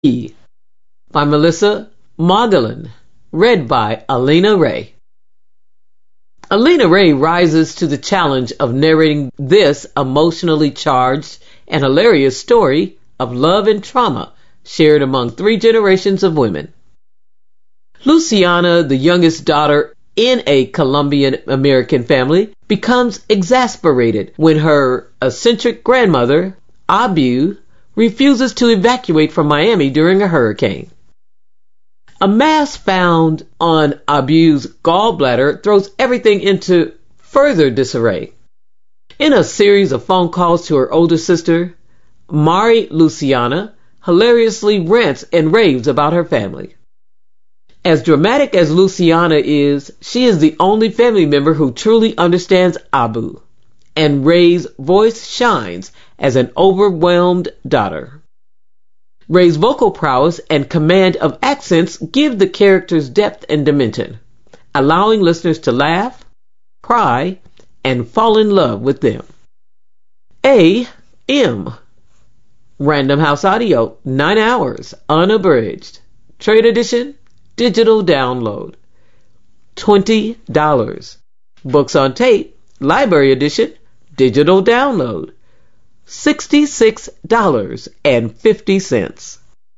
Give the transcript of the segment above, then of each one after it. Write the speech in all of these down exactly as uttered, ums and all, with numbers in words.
E by Melissa Magdalene, read by Alina Ray. Alina Ray rises to the challenge of narrating this emotionally charged and hilarious story of love and trauma shared among three generations of women. Luciana, the youngest daughter in a Colombian American family, becomes exasperated when her eccentric grandmother, Abu, refuses to evacuate from Miami during a hurricane. A mass found on Abu's gallbladder throws everything into further disarray. In a series of phone calls to her older sister, Mari Luciana hilariously rants and raves about her family. As dramatic as Luciana is, she is the only family member who truly understands Abu, and Ray's voice shines as an overwhelmed daughter. Ray's vocal prowess and command of accents give the characters depth and dimension, allowing listeners to laugh, cry, and fall in love with them. A M Random House Audio, nine hours, unabridged. Trade edition, digital download, twenty dollars. Books on tape, library edition, digital download, sixty-six dollars and fifty cents.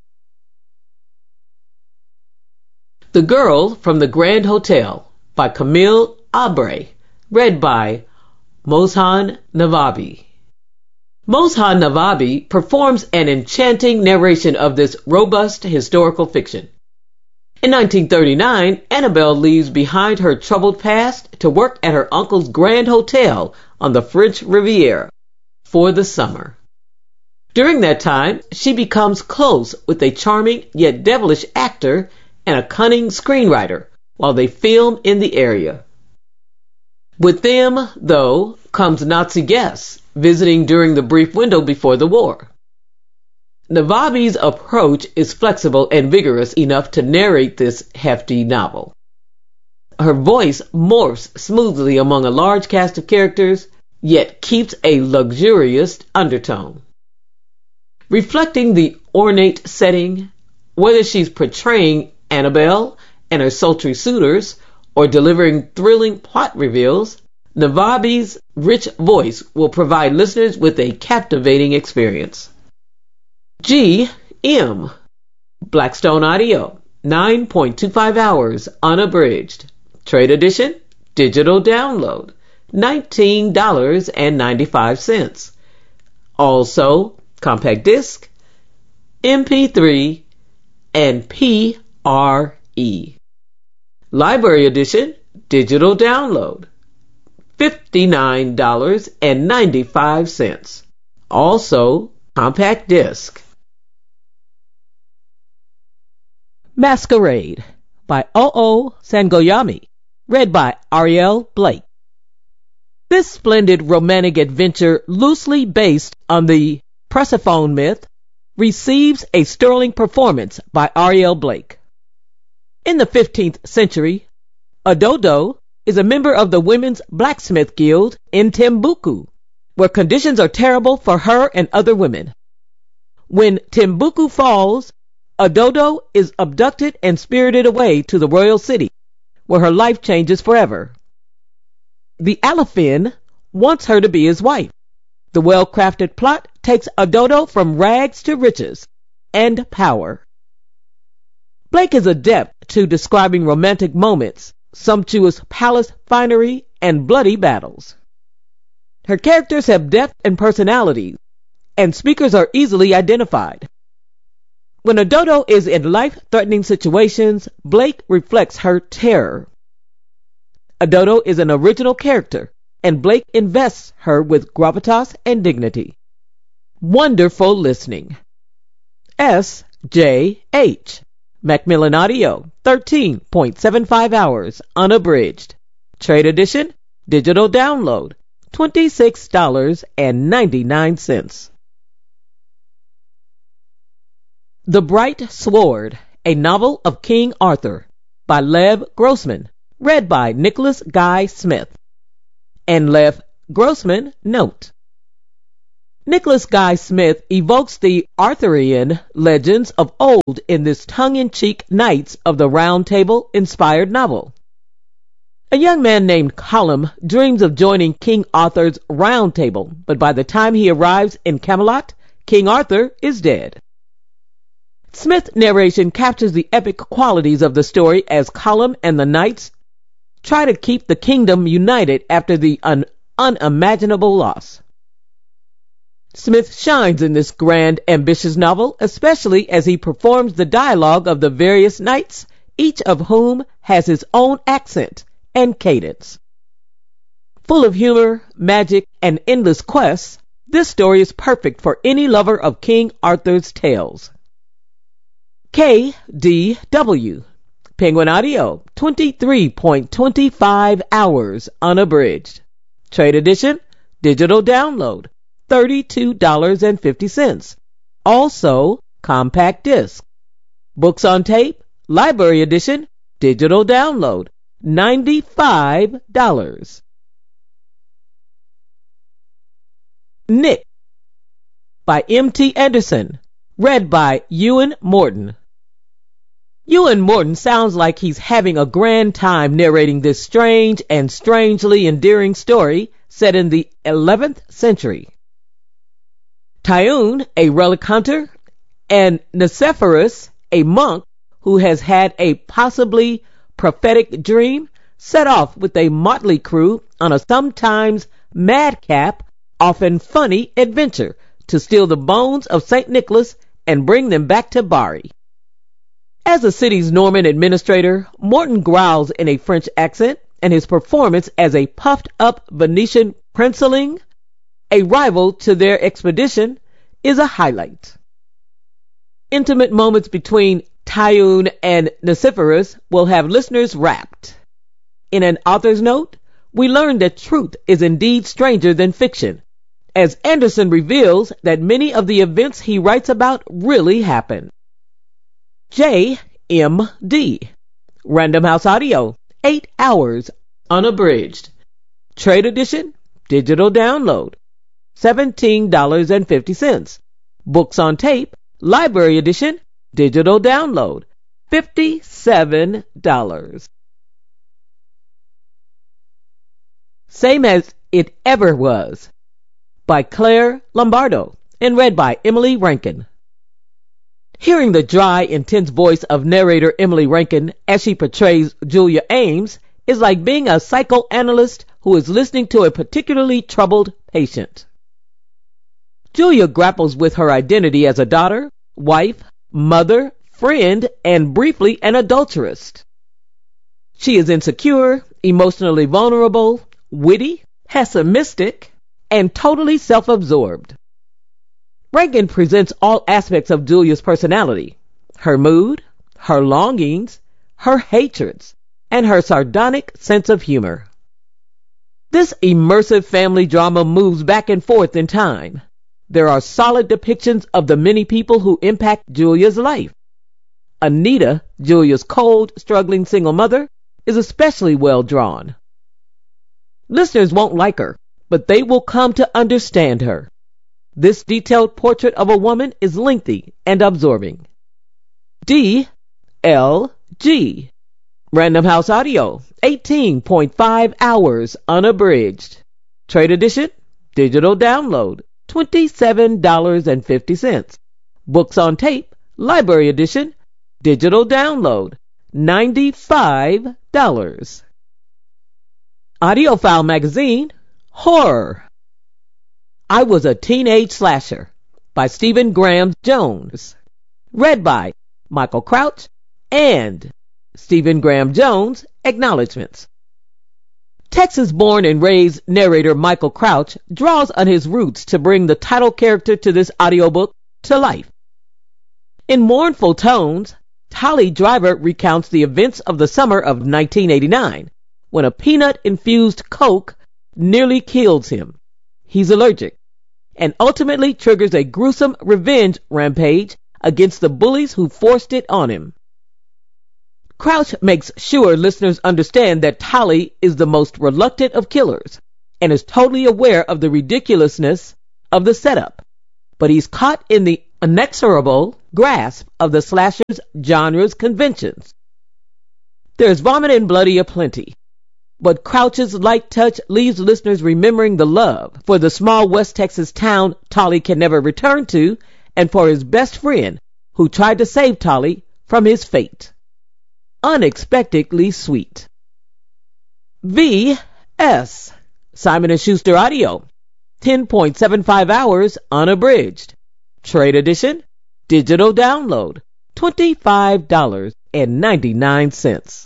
The Girl from the Grand Hotel by Camille Abre, read by Mozhan Navabi. Mozhan Navabi performs an enchanting narration of this robust historical fiction. In nineteen thirty-nine, Annabelle leaves behind her troubled past to work at her uncle's Grand Hotel on the French Riviera for the summer. During that time, she becomes close with a charming yet devilish actor and a cunning screenwriter while they film in the area. With them, though, comes Nazi guests visiting during the brief window before the war. Navabi's approach is flexible and vigorous enough to narrate this hefty novel. Her voice morphs smoothly among a large cast of characters, yet keeps a luxurious undertone. Reflecting the ornate setting, whether she's portraying Annabelle and her sultry suitors or delivering thrilling plot reveals, Navabi's rich voice will provide listeners with a captivating experience. G M Blackstone Audio, nine point two five hours, unabridged. Trade edition, digital download, nineteen dollars and ninety-five cents. Also, compact disc, M P three, and P R E. Library edition, digital download, fifty-nine dollars and ninety-five cents. Also, compact disc. Masquerade by O O Sangoyami, read by Ariel Blake. This splendid romantic adventure, loosely based on the Persephone myth, receives a sterling performance by Ariel Blake. In the fifteenth century, Ododo is a member of the Women's Blacksmith Guild in Timbuktu, where conditions are terrible for her and other women. When Timbuktu falls, Ododo is abducted and spirited away to the royal city, where her life changes forever. The Alafin wants her to be his wife. The well-crafted plot takes Ododo from rags to riches and power. Blake is adept to describing romantic moments, sumptuous palace finery, and bloody battles. Her characters have depth and personality, and speakers are easily identified. When Ododo is in life-threatening situations, Blake reflects her terror. Ododo is an original character, and Blake invests her with gravitas and dignity. Wonderful listening. S J H Macmillan Audio, thirteen point seven five hours, unabridged. Trade edition, digital download, twenty-six dollars and ninety-nine cents. The Bright Sword, a novel of King Arthur, by Lev Grossman, read by Nicholas Guy Smith. And Lev Grossman note: Nicholas Guy Smith evokes the Arthurian legends of old in this tongue-in-cheek Knights of the Round Table inspired novel. A young man named Colum dreams of joining King Arthur's Round Table, but by the time he arrives in Camelot, King Arthur is dead. Smith's narration captures the epic qualities of the story as Colum and the knights try to keep the kingdom united after the un- unimaginable loss. Smith shines in this grand, ambitious novel, especially as he performs the dialogue of the various knights, each of whom has his own accent and cadence. Full of humor, magic, and endless quests, this story is perfect for any lover of King Arthur's tales. K D W Penguin Audio, twenty-three point two five hours unabridged. Trade edition, digital download, thirty-two dollars and fifty cents. Also, compact disc. Books on tape, library edition, digital download, ninety-five dollars. Nick by M T Anderson. Read by Ewan Morton. Ewan Morton sounds like he's having a grand time narrating this strange and strangely endearing story set in the eleventh century. Tyoun, a relic hunter, and Nicephorus, a monk who has had a possibly prophetic dream, set off with a motley crew on a sometimes madcap, often funny adventure to steal the bones of Saint Nicholas and bring them back to Bari. As the city's Norman administrator, Morton growls in a French accent, and his performance as a puffed-up Venetian princeling, a rival to their expedition, is a highlight. Intimate moments between Tyoun and Nicephorus will have listeners rapt. In an author's note, we learn that truth is indeed stranger than fiction, as Anderson reveals that many of the events he writes about really happened. J M D Random House Audio, eight hours unabridged. Trade edition, digital download, seventeen dollars and fifty cents. Books on tape, library edition, digital download, fifty-seven dollars. Same as It Ever Was by Claire Lombardo and read by Emily Rankin. Hearing the dry, intense voice of narrator Emily Rankin as she portrays Julia Ames is like being a psychoanalyst who is listening to a particularly troubled patient. Julia grapples with her identity as a daughter, wife, mother, friend, and briefly an adulteress. She is insecure, emotionally vulnerable, witty, pessimistic, and totally self-absorbed. Rankin presents all aspects of Julia's personality, her mood, her longings, her hatreds, and her sardonic sense of humor. This immersive family drama moves back and forth in time. There are solid depictions of the many people who impact Julia's life. Anita, Julia's cold, struggling single mother, is especially well drawn. Listeners won't like her, but they will come to understand her. This detailed portrait of a woman is lengthy and absorbing. D L G Random House Audio, eighteen point five hours unabridged. Trade edition, digital download, twenty-seven dollars and fifty cents. Books on tape, library edition, digital download, ninety-five dollars. Audiophile Magazine, Horror. I Was a Teenage Slasher by Stephen Graham Jones. Read by Michael Crouch and Stephen Graham Jones. Acknowledgments. Texas-born and raised narrator Michael Crouch draws on his roots to bring the title character to this audiobook to life. In mournful tones, Tolly Driver recounts the events of the summer of nineteen eighty-nine, when a peanut-infused Coke nearly kills him. He's allergic, and ultimately triggers a gruesome revenge rampage against the bullies who forced it on him. Crouch makes sure listeners understand that Tolly is the most reluctant of killers, and is totally aware of the ridiculousness of the setup. but he's caught in the inexorable grasp of the slasher's genre's conventions. There's vomit and bloody aplenty, but Crouch's light touch leaves listeners remembering the love for the small West Texas town Tolly can never return to, and for his best friend who tried to save Tolly from his fate. Unexpectedly sweet. V S Simon and Schuster Audio, ten point seven five hours unabridged. Trade edition, digital download, twenty-five dollars and ninety-nine cents.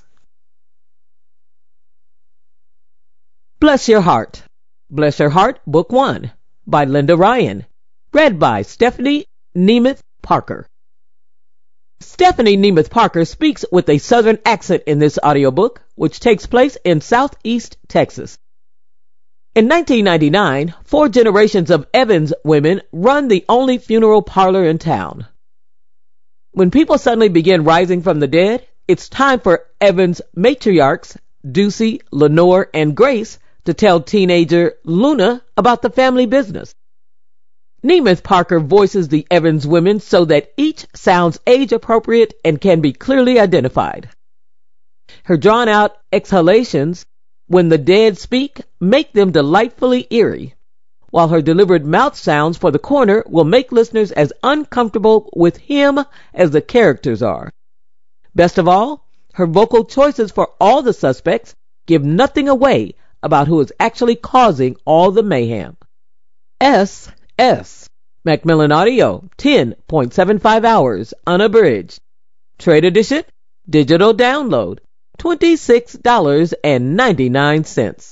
Bless Your Heart. Bless Your Heart, Book one, by Linda Ryan. Read by Stephanie Nemeth Parker. Stephanie Nemeth Parker speaks with a southern accent in this audiobook, which takes place in southeast Texas. In nineteen ninety-nine, four generations of Evans women run the only funeral parlor in town. When people suddenly begin rising from the dead, it's time for Evans matriarchs, Ducey, Lenore, and Grace, to tell teenager Luna about the family business. Nemeth Parker voices the Evans women so that each sounds age-appropriate and can be clearly identified. Her drawn-out exhalations when the dead speak make them delightfully eerie, while her deliberate mouth sounds for the corner will make listeners as uncomfortable with him as the characters are. Best of all, her vocal choices for all the suspects give nothing away about who is actually causing all the mayhem. S. S. Macmillan Audio, ten point seven five hours unabridged. Trade edition, digital download, twenty-six dollars and ninety-nine cents.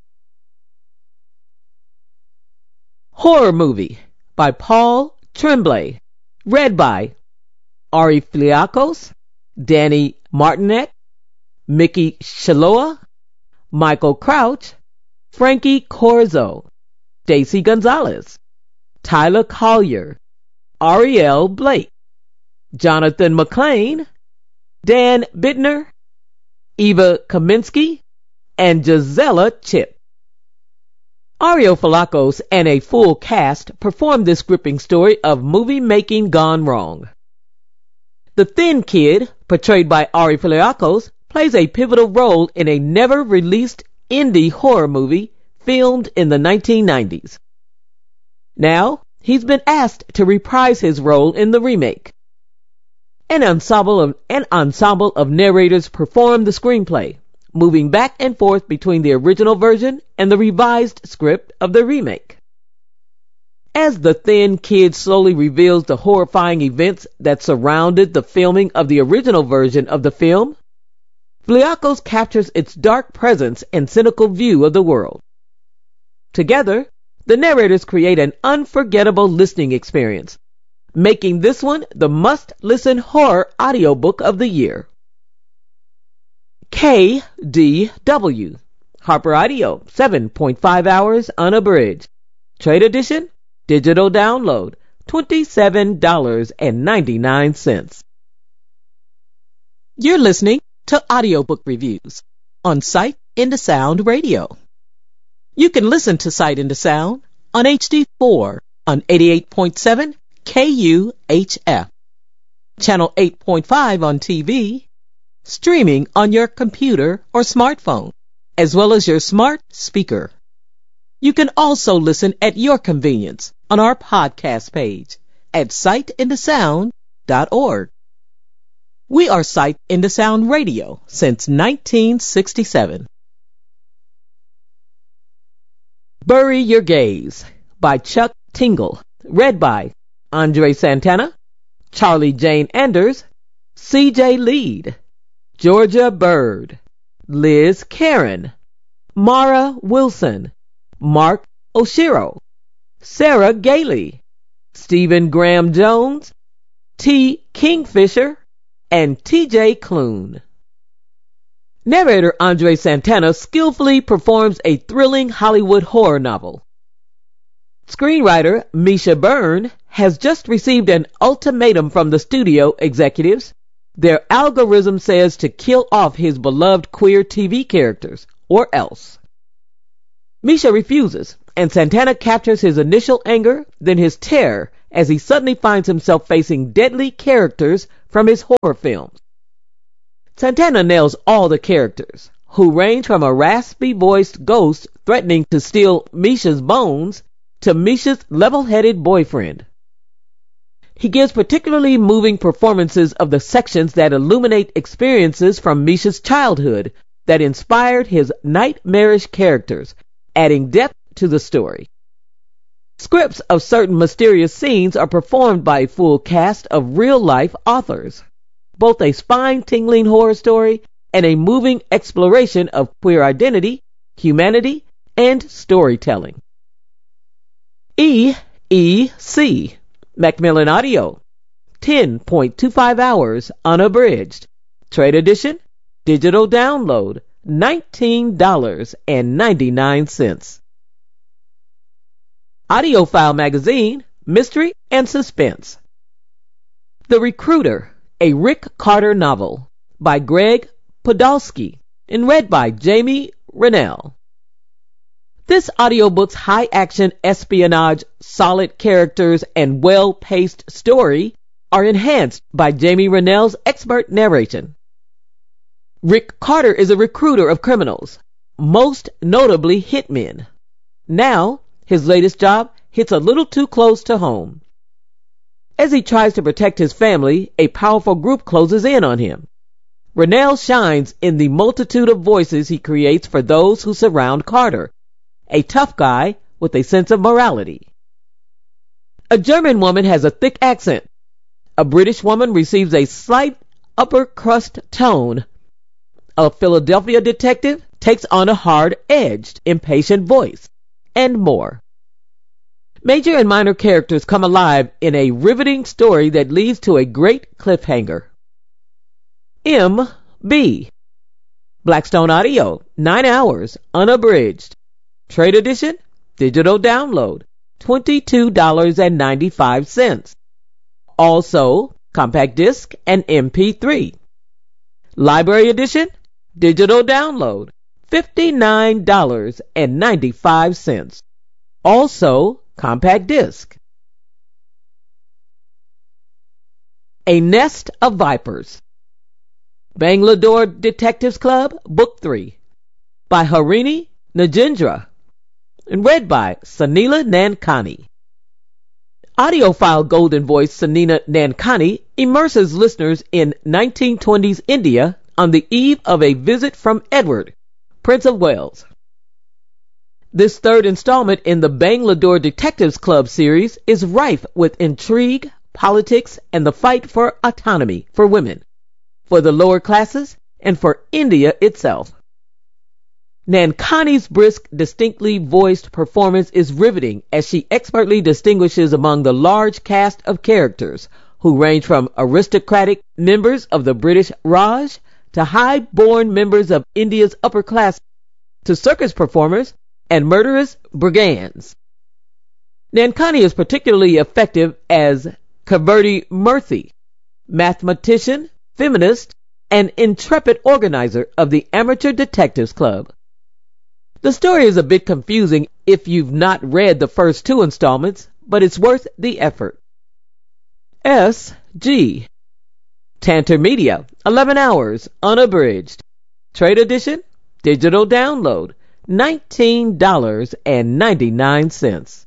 Horror Movie by Paul Tremblay. Read by Ari Fliakos, Danny Martinek, Mickey Shiloah, Michael Crouch, Frankie Corzo, Stacy Gonzalez, Tyler Collier, Ariel Blake, Jonathan McClain, Dan Bittner, Eva Kaminsky, and Gisela Chip. Ario Falakos and a full cast performed this gripping story of movie making gone wrong. The thin kid, portrayed by Ari Falakos, plays a pivotal role in a never-released indie horror movie filmed in the nineteen nineties. Now, he's been asked to reprise his role in the remake. An ensemble of, an ensemble of narrators performed the screenplay, moving back and forth between the original version and the revised script of the remake. As the thin kid slowly reveals the horrifying events that surrounded the filming of the original version of the film, Fliakos captures its dark presence and cynical view of the world. Together, the narrators create an unforgettable listening experience, making this one the must-listen horror audiobook of the year. K D W, Harper Audio, seven point five hours unabridged. Trade edition, digital download, twenty-seven dollars and ninety-nine cents. You're listening to Audiobook Reviews on Sight into Sound Radio. You can listen to Sight into Sound on H D four on eighty-eight point seven K U H F, Channel eight point five on T V, streaming on your computer or smartphone, as well as your smart speaker. You can also listen at your convenience on our podcast page at sight into sound dot org. We are Sight into Sound Radio since nineteen sixty-seven. Bury Your Gaze by Chuck Tingle. Read by Andre Santana, Charlie Jane Anders, C J Lead, Georgia Bird, Liz Karen, Mara Wilson, Mark Oshiro, Sarah Gailey, Stephen Graham Jones, T. Kingfisher, and T J Clune. Narrator Andre Santana skillfully performs a thrilling Hollywood horror novel. Screenwriter Misha Byrne has just received an ultimatum from the studio executives. Their algorithm says to kill off his beloved queer T V characters, or else. Misha refuses, and Santana captures his initial anger, then his terror as he suddenly finds himself facing deadly characters from his horror films. Santana nails all the characters, who range from a raspy-voiced ghost threatening to steal Misha's bones to Misha's level-headed boyfriend. He gives particularly moving performances of the sections that illuminate experiences from Misha's childhood that inspired his nightmarish characters, adding depth to the story. Scripts of certain mysterious scenes are performed by a full cast of real-life authors, both a spine-tingling horror story and a moving exploration of queer identity, humanity, and storytelling. E E C Macmillan Audio, ten point two five hours unabridged. Trade edition, digital download, nineteen dollars and ninety-nine cents. Audiophile Magazine, Mystery and Suspense. The Recruiter, a Rick Carter novel, by Greg Podolsky, and read by Jamie Rennell. This audiobook's high-action espionage, solid characters, and well-paced story are enhanced by Jamie Rennell's expert narration. Rick Carter is a recruiter of criminals, most notably hitmen. Now, his latest job hits a little too close to home. As he tries to protect his family, a powerful group closes in on him. Rennell shines in the multitude of voices he creates for those who surround Carter, a tough guy with a sense of morality. A German woman has a thick accent. A British woman receives a slight upper crust tone. A Philadelphia detective takes on a hard-edged, impatient voice, and more. Major and minor characters come alive in a riveting story that leads to a great cliffhanger. M B Blackstone Audio, nine hours, unabridged. Trade edition, digital download, twenty-two dollars and ninety-five cents. Also, compact disc and M P three. Library edition, digital download, fifty-nine dollars and ninety-five cents. Also, compact disc. A Nest of Vipers. Bangalore Detectives Club, Book three, by Harini Nagendra, and read by Sunila Nankani. Audiophile golden voice Sunila Nankani immerses listeners in nineteen twenties India on the eve of a visit from Edward, Prince of Wales. This third installment in the Bangalore Detectives Club series is rife with intrigue, politics, and the fight for autonomy for women, for the lower classes, and for India itself. Nankani's brisk, distinctly voiced performance is riveting as she expertly distinguishes among the large cast of characters who range from aristocratic members of the British Raj to high-born members of India's upper class to circus performers and murderous brigands. Nankani is particularly effective as Kaverti Murthy, mathematician, feminist, and intrepid organizer of the Amateur Detectives Club. The story is a bit confusing if you've not read the first two installments, but it's worth the effort. S G Tantor Media, eleven hours, unabridged. Trade edition, digital download, nineteen dollars and ninety-nine cents.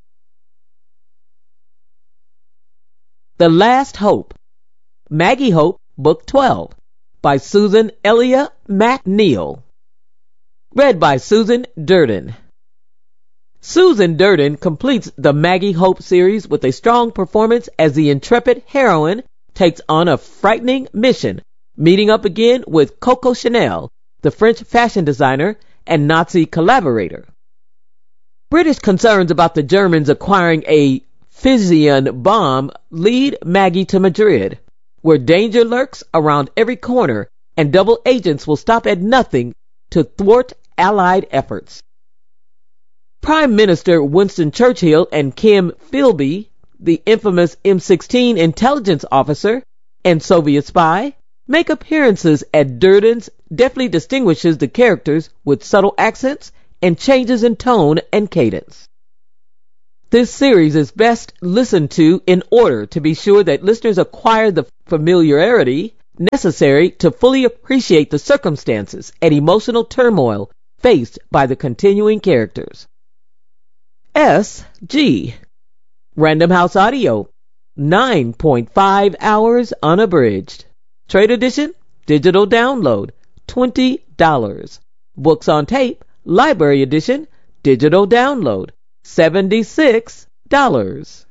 The Last Hope, Maggie Hope, Book twelve, by Susan Elia McNeil. Read by Susan Durden. Susan Durden completes the Maggie Hope series with a strong performance as the intrepid heroine takes on a frightening mission, meeting up again with Coco Chanel, the French fashion designer and Nazi collaborator. British concerns about the Germans acquiring a fission bomb lead Maggie to Madrid, where danger lurks around every corner and double agents will stop at nothing to thwart Allied efforts. Prime Minister Winston Churchill and Kim Philby, the infamous M sixteen intelligence officer and Soviet spy, make appearances as Durden's deftly distinguishes the characters with subtle accents and changes in tone and cadence. This series is best listened to in order to be sure that listeners acquire the familiarity necessary to fully appreciate the circumstances and emotional turmoil faced by the continuing characters. S G Random House Audio, nine point five hours unabridged. Trade edition, digital download, twenty dollars. Books on tape, library edition, digital download, seventy-six dollars.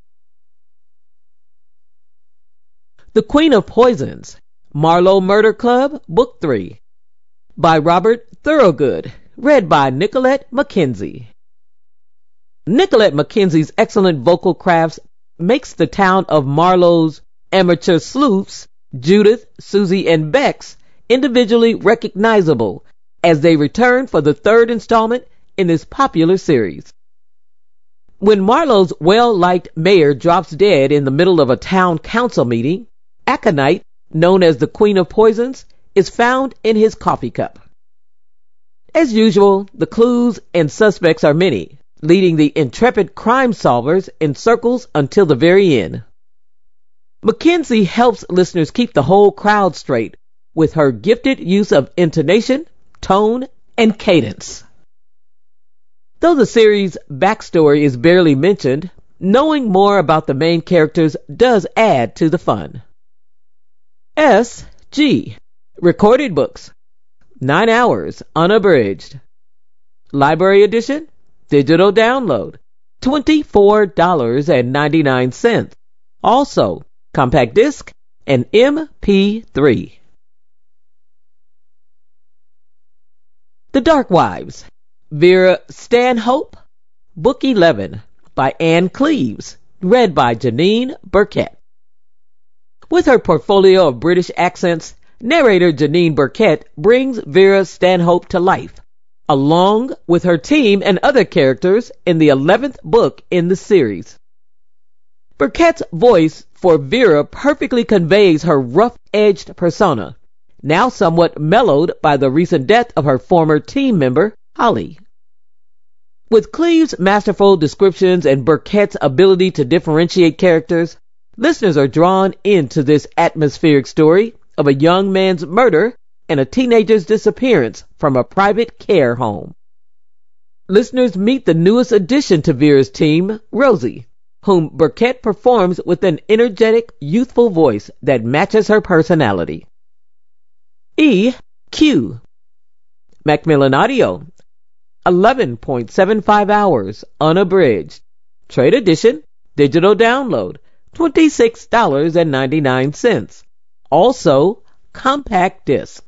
The Queen of Poisons, Marlowe Murder Club, Book three, by Robert Thorogood, read by Nicolette Mackenzie. Nicolette Mackenzie's excellent vocal crafts makes the town of Marlowe's amateur sleuths, Judith, Susie, and Bex, individually recognizable as they return for the third installment in this popular series. When Marlowe's well-liked mayor drops dead in the middle of a town council meeting, Aconite, known as the Queen of Poisons, is found in his coffee cup. As usual, the clues and suspects are many, leading the intrepid crime solvers in circles until the very end. Mackenzie helps listeners keep the whole crowd straight with her gifted use of intonation, tone, and cadence. Though the series' backstory is barely mentioned, knowing more about the main characters does add to the fun. S G Recorded books, nine hours unabridged. Library edition, digital download, twenty-four dollars and ninety-nine cents. Also, compact disc and M P three. The Dark Wives, Vera Stanhope, Book eleven, by Anne Cleves, read by Janine Burkett. With her portfolio of British accents, narrator Janine Burkett brings Vera Stanhope to life, along with her team and other characters in the eleventh book in the series. Burkett's voice for Vera perfectly conveys her rough-edged persona, now somewhat mellowed by the recent death of her former team member, Holly. With Cleves' masterful descriptions and Burkett's ability to differentiate characters, listeners are drawn into this atmospheric story of a young man's murder and a teenager's disappearance from a private care home. Listeners meet the newest addition to Vera's team, Rosie, whom Burkett performs with an energetic, youthful voice that matches her personality. E Q Macmillan Audio, eleven point seven five hours unabridged. Trade edition, digital download, twenty-six dollars and ninety-nine cents. Also, compact disc.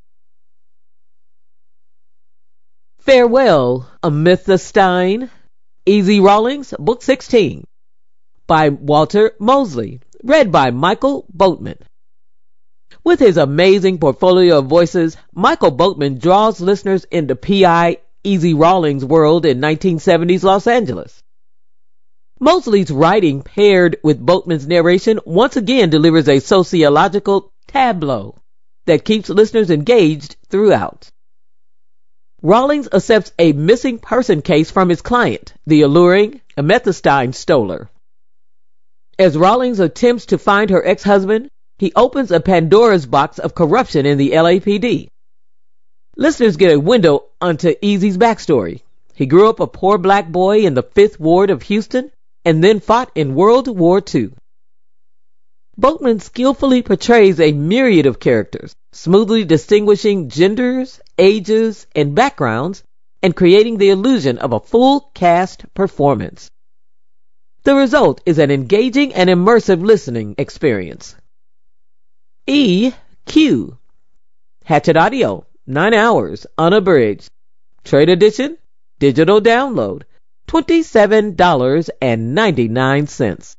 Farewell, Amethystine, Easy Rawlings, Book sixteen, by Walter Mosley, read by Michael Boatman. With his amazing portfolio of voices, Michael Boatman draws listeners into P I Easy Rawlings' world in nineteen seventies Los Angeles. Mosley's writing, paired with Boatman's narration, once again delivers a sociological tableau that keeps listeners engaged throughout. Rawlings accepts a missing person case from his client, the alluring Amethystine Stoller. As Rawlings attempts to find her ex-husband, he opens a Pandora's box of corruption in the L A P D. Listeners get a window onto Easy's backstory. He grew up a poor black boy in the Fifth Ward of Houston and then fought in World War Two. Boatman skillfully portrays a myriad of characters, smoothly distinguishing genders, ages, and backgrounds, and creating the illusion of a full cast performance. The result is an engaging and immersive listening experience. E Q Hatchet Audio, nine hours unabridged. Trade edition, digital download, twenty-seven dollars and ninety-nine cents.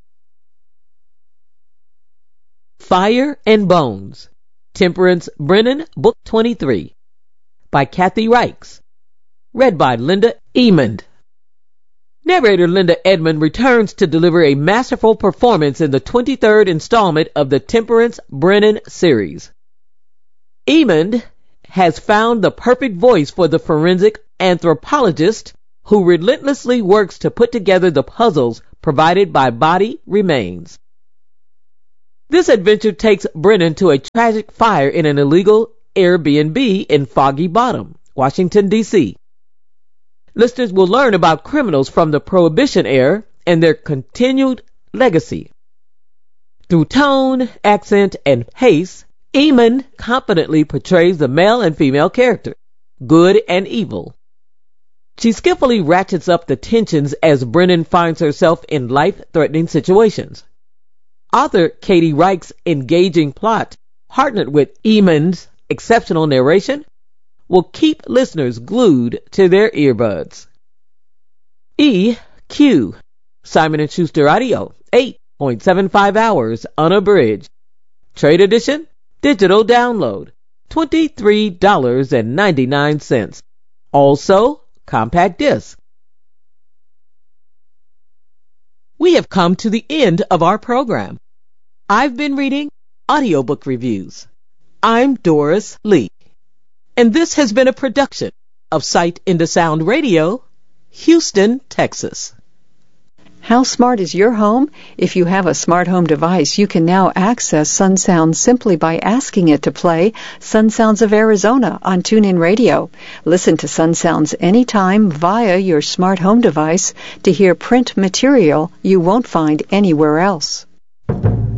Fire and Bones, Temperance Brennan, Book twenty-three, by Kathy Reichs, read by Linda Emond. Narrator Linda Edmond returns to deliver a masterful performance in the twenty-third installment of the Temperance Brennan series. Emond has found the perfect voice for the forensic anthropologist who relentlessly works to put together the puzzles provided by body remains. This adventure takes Brennan to a tragic fire in an illegal Airbnb in Foggy Bottom, Washington, D C Listeners will learn about criminals from the Prohibition era and their continued legacy. Through tone, accent, and pace, Eamon competently portrays the male and female character, good and evil. She skillfully ratchets up the tensions as Brennan finds herself in life-threatening situations. Author Katie Reich's engaging plot, partnered with Eamon's exceptional narration, will keep listeners glued to their earbuds. E Q Simon and Schuster Audio, eight point seven five hours unabridged. Trade edition, digital download, twenty-three dollars and ninety-nine cents. Also, compact disc. We have come to the end of our program. I've been reading audiobook reviews. I'm Doris Lee, and this has been a production of Sight into Sound Radio, Houston, Texas. How smart is your home? If you have a smart home device, you can now access Sun Sounds simply by asking it to play Sun Sounds of Arizona on TuneIn Radio. Listen to Sun Sounds anytime via your smart home device to hear print material you won't find anywhere else.